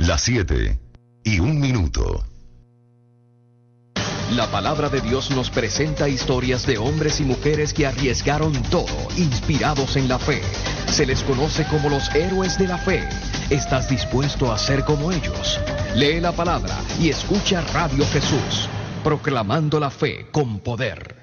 Las 7:01. La palabra de Dios nos presenta historias de hombres y mujeres que arriesgaron todo, inspirados en la fe. Se les conoce como los héroes de la fe. ¿Estás dispuesto a ser como ellos? Lee la palabra y escucha Radio Jesús, proclamando la fe con poder.